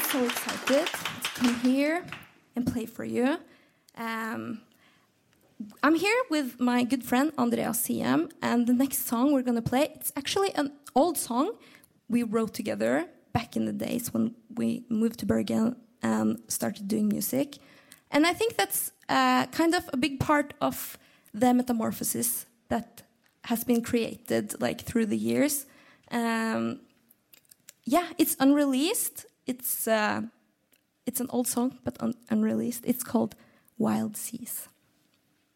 so excited to come here and play for you. I'm here with my good friend Andreas Siem, and the next song we're going to play, it's actually an old song we wrote together back in the days when we moved to Bergen and started doing music. And I think that's kind of a big part of the metamorphosis that has been created like through the years. It's unreleased. It's an old song, but unreleased. It's called Wild Seas.